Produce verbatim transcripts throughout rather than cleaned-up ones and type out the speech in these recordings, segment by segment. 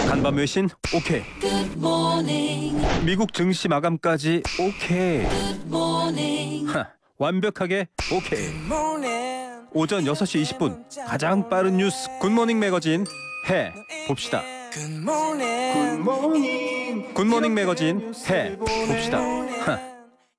간밤 외신 오케이. 미국 증시 마감까지 오케이. 하, 완벽하게 오케이. 오전 여섯 시 이십 분 가장 빠른 뉴스 굿모닝 매거진 해 봅시다. 굿모닝 굿모닝 매거진 해 봅시다. 하.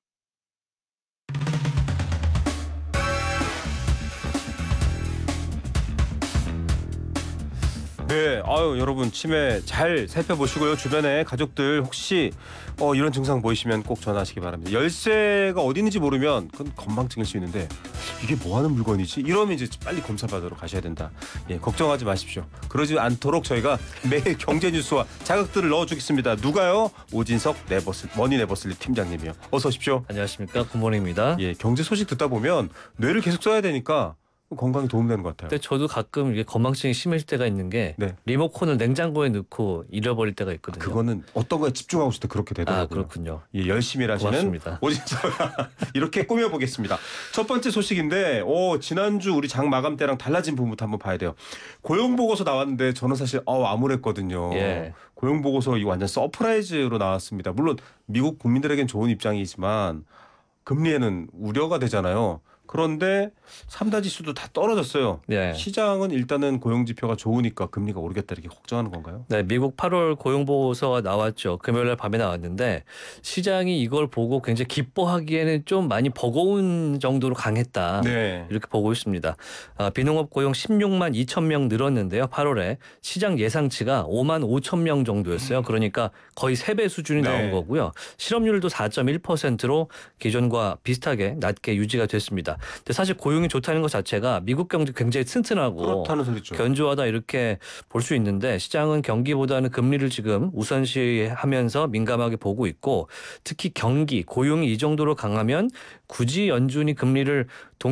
네, 아유 여러분 치매 잘 살펴보시고요. 주변에 가족들 혹시 어, 이런 증상 보이시면 꼭 전화하시기 바랍니다. 열쇠가 어디 있는지 모르면 그건 건망증일 수 있는데 이게 뭐 하는 물건이지? 이러면 이제 빨리 검사 받으러 가셔야 된다. 예, 걱정하지 마십시오. 그러지 않도록 저희가 매일 경제 뉴스와 자극들을 넣어주겠습니다. 누가요? 오진석 네버슬 머니 네버슬리 팀장님이요. 어서 오십시오. 안녕하십니까, 굿모닝입니다. 예, 경제 소식 듣다 보면 뇌를 계속 써야 되니까 건강에 도움되는 것 같아요. 근데 저도 가끔 이게 건망증이 심해질 때가 있는 게 네. 리모컨을 냉장고에 넣고 잃어버릴 때가 있거든요. 그거는 어떤 거에 집중하고 있을 때 그렇게 되더라고요. 아, 그렇군요. 예, 열심히 일하시는 고맙습니다. 오진석 이렇게 꾸며보겠습니다. 첫 번째 소식인데 오, 지난주 우리 장 마감 때랑 달라진 부분부터 한번 봐야 돼요. 고용보고서 나왔는데 저는 사실 어, 암울했거든요. 예. 고용보고서 이 완전 서프라이즈로 나왔습니다. 물론 미국 국민들에겐 좋은 입장이지만 금리에는 우려가 되잖아요. 그런데 삼 다 지수도 다 떨어졌어요. 네. 시장은 일단은 고용지표가 좋으니까 금리가 오르겠다 이렇게 걱정하는 건가요? 네, 미국 팔월 고용보고서가 나왔죠. 금요일날 밤에 나왔는데 시장이 이걸 보고 굉장히 기뻐하기에는 좀 많이 버거운 정도로 강했다. 네. 이렇게 보고 있습니다. 아, 비농업 고용 십육만 이천 명 늘었는데요. 팔월에 시장 예상치가 오만 오천 명 정도였어요. 그러니까 거의 세 배 수준이 나온 네. 거고요. 실업률도 사 점 일 퍼센트로 기존과 비슷하게 낮게 유지가 됐습니다. 근데 사실 고용이 좋다는 것 자체가 미국 경제 굉장히 튼튼하고 그렇다는 소리죠. 견조하다 이렇게 볼 수 있는데 시장은 경기보다는 금리를 지금 우선시하면서 민감하게 보고 있고 특히 경기, 고용이 이 정도로 강하면 굳이 연준이 금리를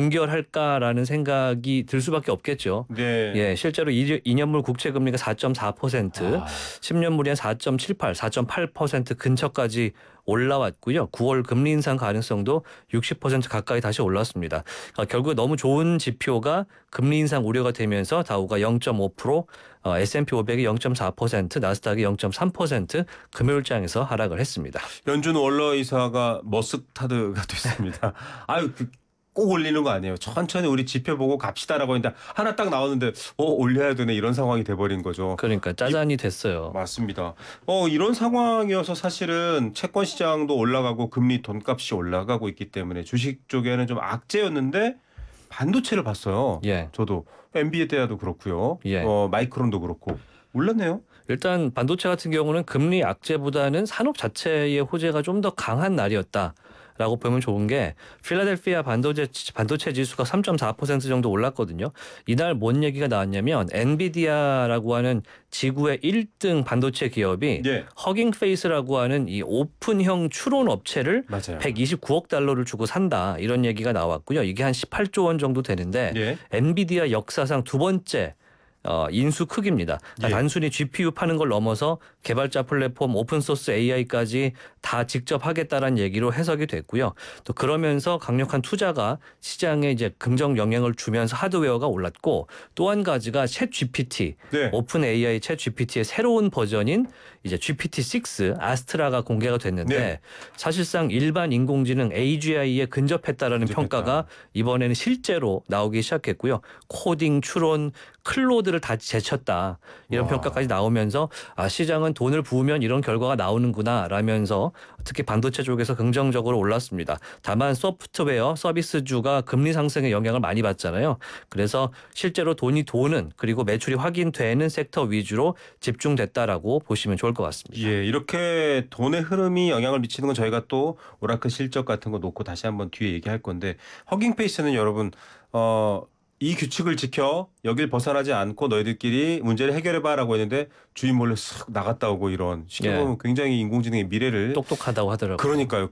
동결할까라는 생각이 들 수밖에 없겠죠. 네. 예, 실제로 이 년물 국채 금리가 사 점 사 퍼센트, 아. 십 년물이 한 사 점 칠팔, 사 점 팔 퍼센트 근처까지 올라왔고요. 구월 금리 인상 가능성도 육십 퍼센트 가까이 다시 올랐습니다. 그러니까 결국 너무 좋은 지표가 금리 인상 우려가 되면서 다우가 영 점 오 퍼센트, 어, 에스 앤 피 오백이 영 점 사 퍼센트, 나스닥이 영 점 삼 퍼센트 금요일장에서 하락을 했습니다. 연준 월러 이사가 머스타드가 됐습니다. 아유 그, 꼭 올리는 거 아니에요. 천천히 우리 지표 보고 갑시다라고 했는데 하나 딱 나왔는데 어 올려야 되네 이런 상황이 돼버린 거죠. 그러니까 짜잔이 됐어요. 맞습니다. 어 이런 상황이어서 사실은 채권 시장도 올라가고 금리 돈값이 올라가고 있기 때문에 주식 쪽에는 좀 악재였는데 반도체를 봤어요. 예. 저도 엔비디아도 그렇고요. 예. 어 마이크론도 그렇고 올랐네요. 일단 반도체 같은 경우는 금리 악재보다는 산업 자체의 호재가 좀 더 강한 날이었다. 라고 보면 좋은 게 필라델피아 반도체, 반도체 지수가 삼 점 사 퍼센트 정도 올랐거든요. 이날 뭔 얘기가 나왔냐면 엔비디아라고 하는 지구의 일 등 반도체 기업이 예. 허깅페이스라고 하는 이 오픈형 추론 업체를 맞아요. 백이십구억 달러를 주고 산다. 이런 얘기가 나왔고요. 이게 한 십팔조 원 정도 되는데 예. 엔비디아 역사상 두 번째 어, 인수 크기입니다. 예. 단순히 지피유 파는 걸 넘어서 개발자 플랫폼, 오픈소스 에이아이까지 다 직접 하겠다라는 얘기로 해석이 됐고요. 또 그러면서 강력한 투자가 시장에 이제 긍정 영향을 주면서 하드웨어가 올랐고 또 한 가지가 챗 지피티, 네. 오픈 에이아이 챗 지피티의 새로운 버전인 이제 지피티 육 아스트라가 공개가 됐는데 네. 사실상 일반 인공지능 에이지아이에 근접했다라는 근접했다. 평가가 이번에는 실제로 나오기 시작했고요. 코딩, 추론, 클로드를 다 제쳤다. 이런 와. 평가까지 나오면서 아 시장은 돈을 부으면 이런 결과가 나오는구나 라면서 특히 반도체 쪽에서 긍정적으로 올랐습니다. 다만 소프트웨어 서비스주가 금리 상승의 영향을 많이 받잖아요. 그래서 실제로 돈이 도는 그리고 매출이 확인되는 섹터 위주로 집중됐다라고 보시면 좋을 것 같습니다. 예, 이렇게 돈의 흐름이 영향을 미치는 건 저희가 또 오라클 실적 같은 거 놓고 다시 한번 뒤에 얘기할 건데 허깅페이스는 여러분 어, 이 규칙을 지켜 여길 벗어나지 않고 너희들끼리 문제를 해결해봐라고 했는데 주인 몰래 쓱 나갔다 오고 이런 쉽게 예. 보면 굉장히 인공지능의 미래를 똑똑하다고 하더라고요. 그러니까요.